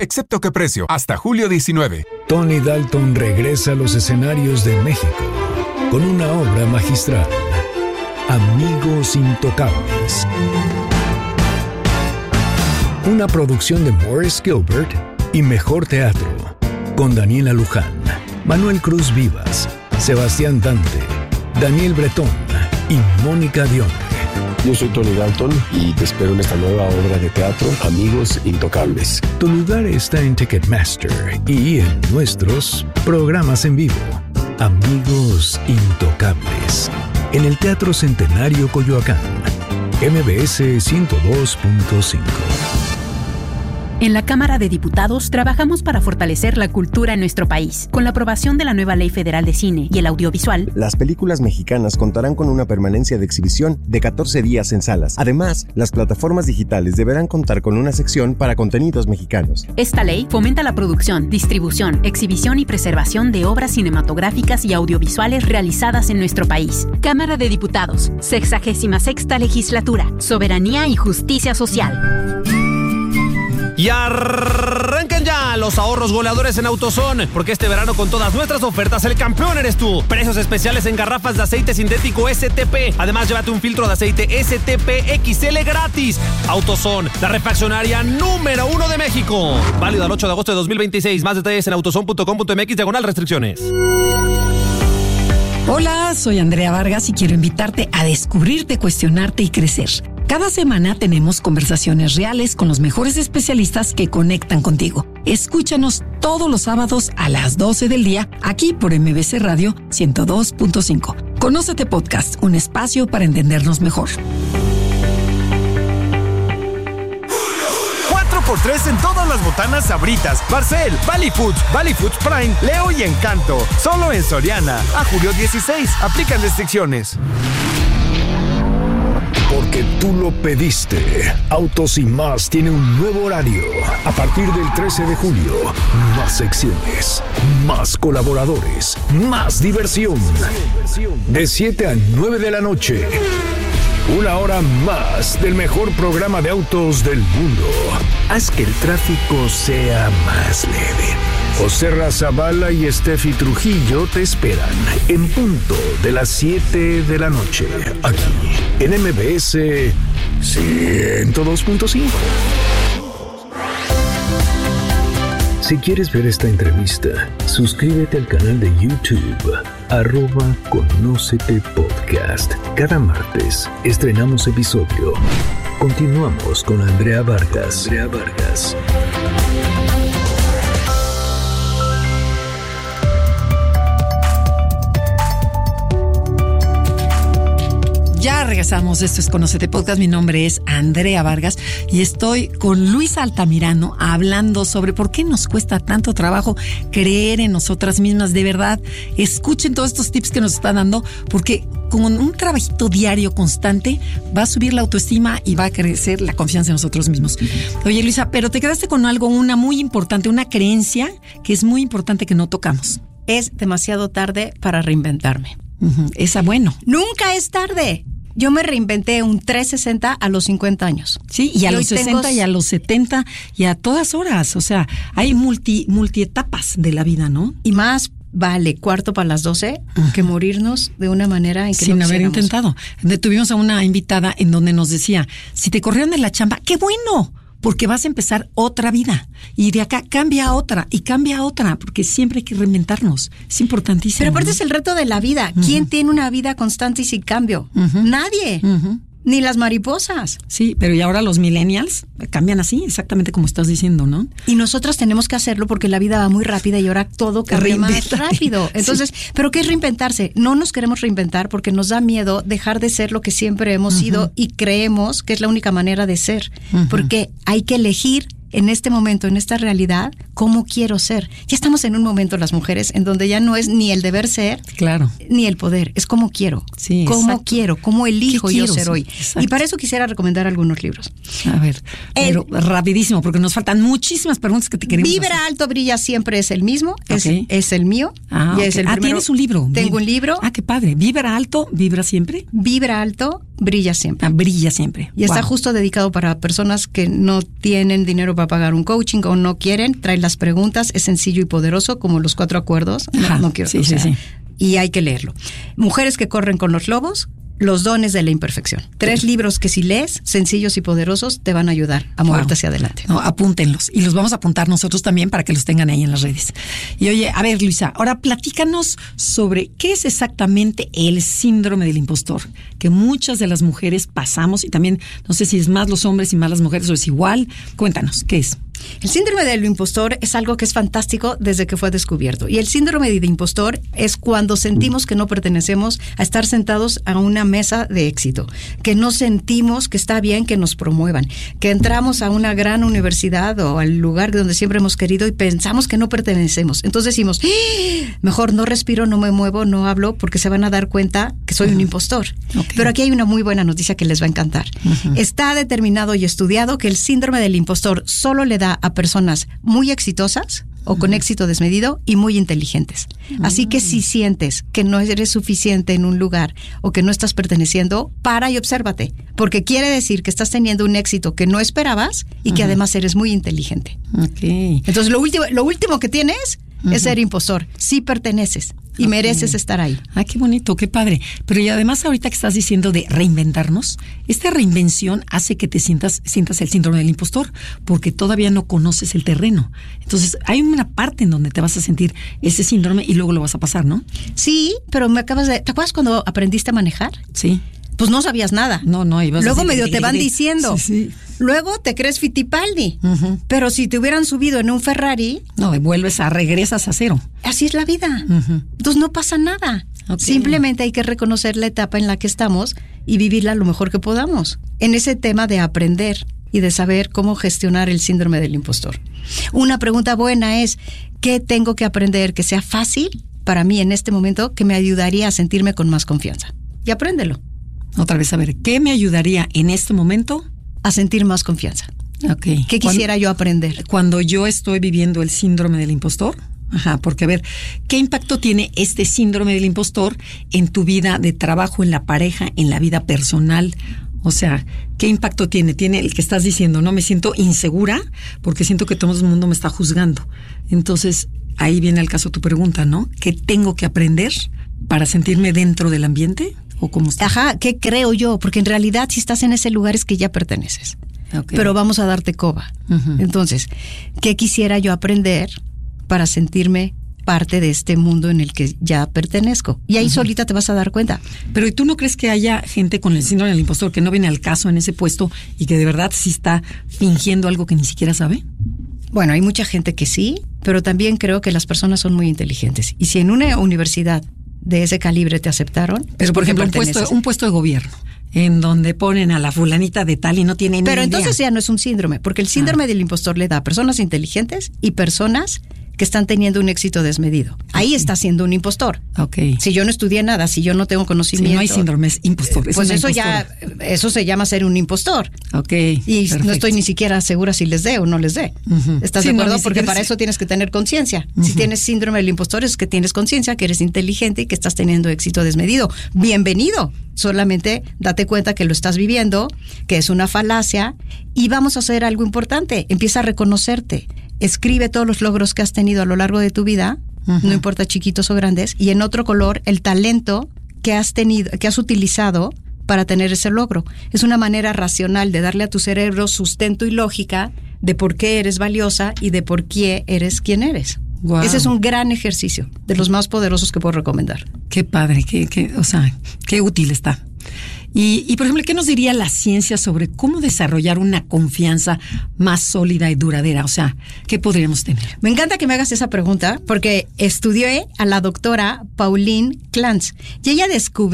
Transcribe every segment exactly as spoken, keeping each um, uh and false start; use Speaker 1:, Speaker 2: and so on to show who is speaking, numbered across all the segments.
Speaker 1: excepto qué precio, hasta julio diecinueve.
Speaker 2: Tony Dalton regresa a los escenarios de México con una obra magistral, Amigos Intocables. Una producción de Morris Gilbert y Mejor Teatro, con Daniela Luján, Manuel Cruz Vivas, Sebastián Dante, Daniel Bretón y Mónica Dionne.
Speaker 3: Yo soy Tony Dalton y te espero en esta nueva obra de teatro, Amigos Intocables.
Speaker 2: Tu lugar está en Ticketmaster y en nuestros programas en vivo. Amigos Intocables, en el Teatro Centenario Coyoacán, M B S ciento dos punto cinco.
Speaker 4: En la Cámara de Diputados trabajamos para fortalecer la cultura en nuestro país. Con la aprobación de la nueva Ley Federal de Cine y el Audiovisual,
Speaker 5: las películas mexicanas contarán con una permanencia de exhibición de catorce días en salas. Además, las plataformas digitales deberán contar con una sección para contenidos mexicanos.
Speaker 4: Esta ley fomenta la producción, distribución, exhibición y preservación de obras cinematográficas y audiovisuales realizadas en nuestro país. Cámara de Diputados, sexagésima sexta legislatura, soberanía y justicia social.
Speaker 6: Y arrancan ya los ahorros goleadores en AutoZone, porque este verano con todas nuestras ofertas el campeón eres tú. Precios especiales en garrafas de aceite sintético S T P. Además, llévate un filtro de aceite S T P X L gratis. AutoZone, la refaccionaria número uno de México. Válido al ocho de agosto de dos mil veintiséis. Más detalles en autozone punto com punto m x diagonal restricciones.
Speaker 7: Hola, soy Andrea Vargas y quiero invitarte a descubrirte, cuestionarte y crecer. Cada semana tenemos conversaciones reales con los mejores especialistas que conectan contigo. Escúchanos todos los sábados a las doce del día, aquí por M B C Radio ciento dos punto cinco. Conócete Podcast, un espacio para entendernos mejor.
Speaker 8: cuatro por tres en todas las botanas Sabritas, Barcel, Valley Foods, Valley Foods Prime, Leo y Encanto. Solo en Soriana. A julio dieciséis. Aplican restricciones.
Speaker 2: Porque tú lo pediste. Autos y Más tiene un nuevo horario. A partir del trece de julio, más secciones, más colaboradores, más diversión. De siete a nueve de la noche. Una hora más del mejor programa de autos del mundo. Haz que el tráfico sea más leve. José Razabala y Steffi Trujillo te esperan en punto de las siete de la noche, aquí en M B S ciento dos punto cinco. Si quieres ver esta entrevista, suscríbete al canal de YouTube, arroba Conócete Podcast. Cada martes estrenamos episodio. Continuamos con Andrea Vargas. Andrea Vargas.
Speaker 7: Ya regresamos, esto es Conócete Podcast, mi nombre es Andrea Vargas y estoy con Luis Altamirano hablando sobre por qué nos cuesta tanto trabajo creer en nosotras mismas. De verdad, escuchen todos estos tips que nos están dando, porque con un trabajito diario constante va a subir la autoestima y va a crecer la confianza en nosotros mismos. Oye, Luisa, pero te quedaste con algo, una muy importante, una creencia que es muy importante que no tocamos.
Speaker 9: Es demasiado tarde para reinventarme.
Speaker 7: Uh-huh. Esa, bueno.
Speaker 9: Nunca es tarde. Yo me reinventé un trescientos sesenta a los cincuenta años.
Speaker 7: Sí, y a y los sesenta tengo... y a los setenta y a todas horas. O sea, hay multi, multietapas de la vida, ¿no?
Speaker 9: Y más vale cuarto para las doce uh-huh. que morirnos de una manera en que
Speaker 7: sin
Speaker 9: no
Speaker 7: haber intentado. Tuvimos a una invitada en donde nos decía, si te corrieron de la chamba, ¡qué bueno! Porque vas a empezar otra vida. Y de acá cambia a otra y cambia a otra, porque siempre hay que reinventarnos. Es importantísimo.
Speaker 9: Pero aparte, ¿no?, es el reto de la vida. Uh-huh. ¿Quién tiene una vida constante y sin cambio? Uh-huh. Nadie. Uh-huh. Ni las mariposas.
Speaker 7: Sí, pero y ahora los millennials cambian así, exactamente como estás diciendo, ¿no?
Speaker 9: Y nosotros tenemos que hacerlo porque la vida va muy rápida y ahora todo cambia más rápido. Entonces, sí. ¿Pero qué es reinventarse? No nos queremos reinventar porque nos da miedo dejar de ser lo que siempre hemos uh-huh. sido y creemos que es la única manera de ser. Uh-huh. Porque hay que elegir en este momento, en esta realidad, cómo quiero ser. Ya estamos en un momento las mujeres en donde ya no es ni el deber ser,
Speaker 7: claro,
Speaker 9: ni el poder, es cómo quiero,
Speaker 7: sí,
Speaker 9: cómo
Speaker 7: exacto.
Speaker 9: quiero, cómo elijo yo
Speaker 7: quiero,
Speaker 9: ser
Speaker 7: sí,
Speaker 9: hoy.
Speaker 7: exacto.
Speaker 9: Y para eso quisiera recomendar algunos libros.
Speaker 7: A ver, pero
Speaker 9: El,
Speaker 7: rapidísimo, porque nos faltan muchísimas preguntas que te queremos
Speaker 9: Vibra
Speaker 7: hacer.
Speaker 9: Alto, Brilla Siempre es el mismo, es,
Speaker 7: Okay.
Speaker 9: es el mío.
Speaker 7: Ah,
Speaker 9: y
Speaker 7: okay.
Speaker 9: es el
Speaker 7: ah,
Speaker 9: primero.
Speaker 7: ¿tienes un libro?
Speaker 9: Tengo
Speaker 7: Vib-
Speaker 9: un libro.
Speaker 7: Ah, qué padre. ¿Vibra alto, vibra siempre?
Speaker 9: Vibra Alto, Brilla Siempre.
Speaker 7: Ah, brilla siempre.
Speaker 9: Y está
Speaker 7: Wow.
Speaker 9: justo dedicado para personas que no tienen dinero para pagar un coaching o no quieren. Trae las preguntas, es sencillo y poderoso, como los cuatro acuerdos.
Speaker 7: Ajá,
Speaker 9: No, no quiero
Speaker 7: sí,
Speaker 9: o sea,
Speaker 7: sí, sí.
Speaker 9: Y hay que leerlo. Mujeres que corren con los lobos, Los dones de la imperfección. Tres libros que si lees, sencillos y poderosos, te van a ayudar a moverte
Speaker 7: Wow.
Speaker 9: hacia adelante.
Speaker 7: No, apúntenlos. Y los vamos a apuntar nosotros también para que los tengan ahí en las redes. Y oye, a ver, Luisa, ahora platícanos sobre qué es exactamente el síndrome del impostor, que muchas de las mujeres pasamos, y también no sé si es más los hombres y más las mujeres o es igual. Cuéntanos, ¿qué es?
Speaker 9: El síndrome del impostor es algo que es fantástico desde que fue descubierto. Y el síndrome del impostor es cuando sentimos que no pertenecemos a estar sentados a una mesa de éxito, que no sentimos que está bien que nos promuevan, que entramos a una gran universidad o al lugar donde siempre hemos querido y pensamos que no pertenecemos. Entonces decimos, ¡ah! Mejor no respiro, no me muevo, no hablo, porque se van a dar cuenta que soy uh-huh. un impostor. Okay. Pero aquí hay una muy buena noticia que les va a encantar. Uh-huh. Está determinado y estudiado que el síndrome del impostor solo le da a personas muy exitosas o con uh-huh. éxito desmedido y muy inteligentes. Uh-huh. Así que si sientes que no eres suficiente en un lugar o que no estás perteneciendo, para y obsérvate, porque quiere decir que estás teniendo un éxito que no esperabas y uh-huh. que además eres muy inteligente.
Speaker 7: Okay.
Speaker 9: Entonces lo último, lo último que tienes uh-huh. es ser impostor. Sí perteneces y okay. mereces estar ahí.
Speaker 7: Ah, qué bonito, qué padre. Pero y además ahorita que estás diciendo de reinventarnos, esta reinvención hace que te sientas, sientas el síndrome del impostor, porque todavía no conoces el terreno. Entonces hay una parte en donde te vas a sentir ese síndrome y luego lo vas a pasar, ¿no?
Speaker 9: Sí, pero me acabas de... ¿Te acuerdas cuando aprendiste a manejar?
Speaker 7: Sí.
Speaker 9: Pues no sabías nada.
Speaker 7: No, no. Ibas
Speaker 9: Luego
Speaker 7: a decir,
Speaker 9: medio te van diciendo.
Speaker 7: Sí, sí.
Speaker 9: Luego te crees Fittipaldi.
Speaker 7: Uh-huh.
Speaker 9: Pero si te hubieran subido en un Ferrari...
Speaker 7: No, vuelves a, regresas a cero.
Speaker 9: Así es la vida.
Speaker 7: Uh-huh.
Speaker 9: Entonces no pasa nada. Okay. Simplemente hay que reconocer la etapa en la que estamos y vivirla lo mejor que podamos. En ese tema de aprender y de saber cómo gestionar el síndrome del impostor. Una pregunta buena es, ¿qué tengo que aprender que sea fácil para mí en este momento que me ayudaría a sentirme con más confianza? Y apréndelo.
Speaker 7: Otra vez, a ver, ¿qué me ayudaría en este momento?
Speaker 9: A sentir más confianza.
Speaker 7: Okay.
Speaker 9: ¿Qué quisiera
Speaker 7: cuando,
Speaker 9: yo aprender?
Speaker 7: Cuando yo estoy viviendo el síndrome del impostor. Ajá, porque a ver, ¿qué impacto tiene este síndrome del impostor en tu vida de trabajo, en la pareja, en la vida personal? O sea, ¿qué impacto tiene? Tiene el que estás diciendo, no me siento insegura porque siento que todo el mundo me está juzgando. Entonces, ahí viene al caso tu pregunta, ¿no? ¿Qué tengo que aprender para sentirme dentro del ambiente? ¿O cómo está?
Speaker 9: Ajá, ¿qué creo yo? Porque en realidad si estás en ese lugar es que ya perteneces. Okay. Pero vamos a darte coba. Uh-huh. Entonces, ¿qué quisiera yo aprender para sentirme parte de este mundo en el que ya pertenezco? Y ahí uh-huh. solita te vas a dar cuenta.
Speaker 7: Pero ¿y tú no crees que haya gente con el síndrome del impostor que no viene al caso en ese puesto y que de verdad sí está fingiendo algo que ni siquiera sabe?
Speaker 9: Bueno, hay mucha gente que sí, pero también creo que las personas son muy inteligentes. Y si en una universidad de ese calibre te aceptaron...
Speaker 7: Pero, por ejemplo, un puesto, un puesto de gobierno, en donde ponen a la fulanita de tal y no tiene ni idea.
Speaker 9: Pero entonces ya no es un síndrome, porque el síndrome ah. del impostor le da a personas inteligentes y personas que están teniendo un éxito desmedido. Ahí okay. está siendo un impostor.
Speaker 7: Okay.
Speaker 9: Si yo no estudié nada, si yo no tengo conocimiento...
Speaker 7: Si no hay síndrome, es impostor. Es
Speaker 9: pues eso
Speaker 7: impostora.
Speaker 9: ya, eso se llama ser un impostor.
Speaker 7: Ok,
Speaker 9: Y
Speaker 7: perfecto.
Speaker 9: no estoy ni siquiera segura si les dé o no les dé. Uh-huh. ¿Estás
Speaker 7: sí,
Speaker 9: de acuerdo?
Speaker 7: No,
Speaker 9: Porque para eso tienes que tener conciencia. Uh-huh. Si tienes síndrome del impostor es que tienes conciencia, que eres inteligente y que estás teniendo éxito desmedido. Bienvenido. Solamente date cuenta que lo estás viviendo, que es una falacia, y vamos a hacer algo importante. Empieza a reconocerte. Escribe todos los logros que has tenido a lo largo de tu vida, uh-huh. no importa chiquitos o grandes, y en otro color el talento que has tenido, que has utilizado para tener ese logro. Es una manera racional de darle a tu cerebro sustento y lógica de por qué eres valiosa y de por qué eres quien eres. Wow. Ese es un gran ejercicio, de los más poderosos que puedo recomendar.
Speaker 7: Qué padre, qué, qué, o sea, qué útil está. Y, y, por ejemplo, ¿qué nos diría la ciencia sobre cómo desarrollar una confianza más sólida y duradera? O sea, ¿qué podríamos tener?
Speaker 9: Me encanta que me hagas esa pregunta porque estudié a la doctora Pauline Clance y ella descubrió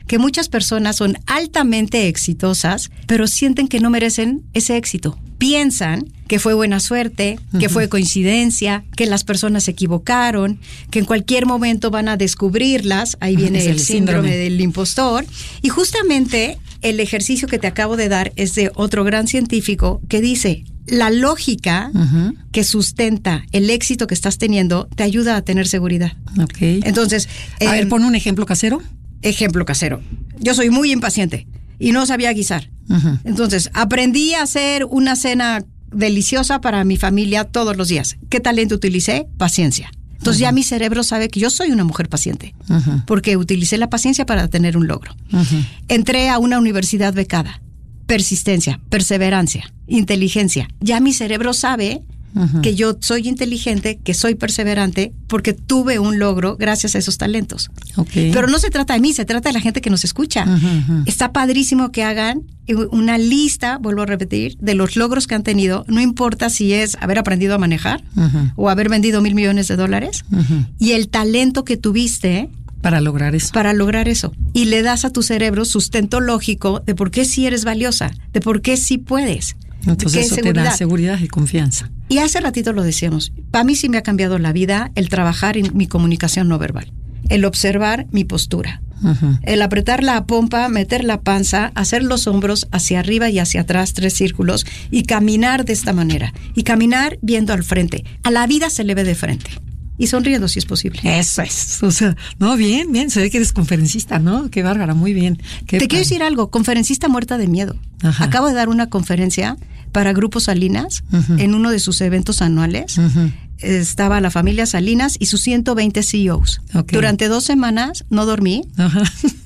Speaker 9: que muchas personas son altamente exitosas, pero sienten que no merecen ese éxito. Piensan que fue buena suerte, que uh-huh. fue coincidencia, que las personas se equivocaron, que en cualquier momento van a descubrirlas. Ahí viene el, el síndrome. síndrome del impostor. Y justamente el ejercicio que te acabo de dar es de otro gran científico que dice, la lógica uh-huh. que sustenta el éxito que estás teniendo te ayuda a tener seguridad.
Speaker 7: Okay.
Speaker 9: Entonces,
Speaker 7: a eh, ver, pon un ejemplo casero.
Speaker 9: Ejemplo casero. Yo soy muy impaciente y no sabía guisar. Uh-huh. Entonces, aprendí a hacer una cena deliciosa para mi familia todos los días. ¿Qué talento utilicé? Paciencia. Entonces uh-huh. ya mi cerebro sabe que yo soy una mujer paciente, uh-huh. porque utilicé la paciencia para tener un logro. Uh-huh. Entré a una universidad becada. Persistencia, perseverancia, inteligencia. Ya mi cerebro sabe uh-huh. que yo soy inteligente, que soy perseverante, porque tuve un logro gracias a esos talentos. Okay. Pero no se trata de mí, se trata de la gente que nos escucha. Uh-huh. Está padrísimo que hagan una lista, vuelvo a repetir, de los logros que han tenido. No importa si es haber aprendido a manejar uh-huh. o haber vendido mil millones de dólares. Uh-huh. Y el talento que tuviste
Speaker 7: para lograr eso.
Speaker 9: Para lograr eso. Y le das a tu cerebro sustento lógico de por qué sí eres valiosa, de por qué sí puedes.
Speaker 7: Entonces eso te da seguridad y confianza.
Speaker 9: Y hace ratito lo decíamos, para mí sí me ha cambiado la vida el trabajar en mi comunicación no verbal, el observar mi postura, uh-huh. el apretar la pompa, meter la panza, hacer los hombros hacia arriba y hacia atrás, tres círculos, y caminar de esta manera. Y caminar viendo al frente. A la vida se le ve de frente. Y sonriendo si es posible.
Speaker 7: Eso es. O sea, no, bien, bien. Se ve que eres conferencista, ¿no? Qué bárbara, muy bien. Qué
Speaker 9: Te quiero decir algo. Conferencista muerta de miedo. Ajá. Acabo de dar una conferencia para Grupo Salinas uh-huh. en uno de sus eventos anuales. Uh-huh. Estaba la familia Salinas y sus ciento veinte C E Os. Okay. Durante dos semanas no dormí. Ajá.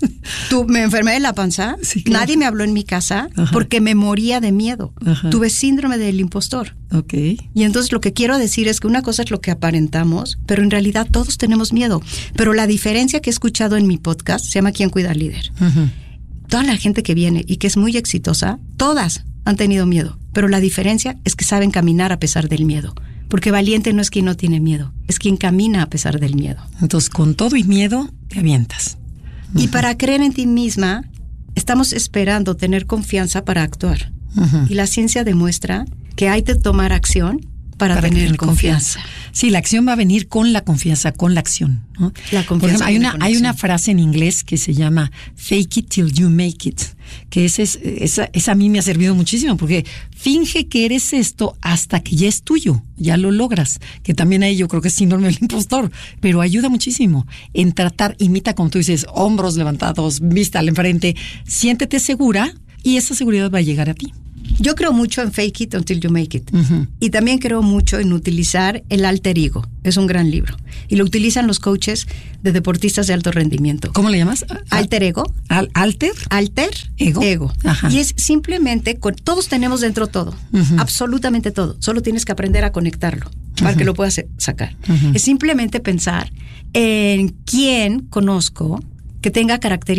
Speaker 9: Tu, me enfermé de la panza. Sí, claro. Nadie me habló en mi casa Ajá. porque me moría de miedo. Ajá. Tuve síndrome del impostor.
Speaker 7: Okay.
Speaker 9: Y entonces lo que quiero decir es que una cosa es lo que aparentamos, pero en realidad todos tenemos miedo. Pero la diferencia que he escuchado en mi podcast se llama ¿Quién cuida al líder? Uh-huh. Toda la gente que viene y que es muy exitosa, todas han tenido miedo. Pero la diferencia es que saben caminar a pesar del miedo. Porque valiente no es quien no tiene miedo, es quien camina a pesar del miedo.
Speaker 7: Entonces, con todo y miedo, te avientas.
Speaker 9: Y uh-huh. para creer en ti misma, estamos esperando tener confianza para actuar. Uh-huh. Y la ciencia demuestra que hay que tomar acción para, para tener, tener confianza. confianza.
Speaker 7: Sí, la acción va a venir con la confianza, con la acción, ¿no?
Speaker 9: La confianza.
Speaker 7: Por ejemplo, hay una, hay una frase en inglés que se llama fake it till you make it. Que ese es, esa, esa a mí me ha servido muchísimo, porque finge que eres esto hasta que ya es tuyo, ya lo logras. Que también ahí yo creo que es síndrome del impostor, pero ayuda muchísimo en tratar, imita como tú dices, hombros levantados, vista al enfrente, siéntete segura y esa seguridad va a llegar a ti.
Speaker 9: Yo creo mucho en fake it until you make it. Uh-huh. Y también creo mucho en utilizar el alter ego. Es un gran libro. Y lo utilizan los coaches de deportistas de alto rendimiento.
Speaker 7: ¿Cómo le llamas?
Speaker 9: Alter ego.
Speaker 7: Al, ¿Alter?
Speaker 9: Alter
Speaker 7: ego.
Speaker 9: ego.
Speaker 7: Ajá.
Speaker 9: Y es simplemente, con, todos tenemos dentro todo. Uh-huh. Absolutamente todo. Solo tienes que aprender a conectarlo para uh-huh. que lo puedas sacar. Uh-huh. Es simplemente pensar en quién conozco que tenga características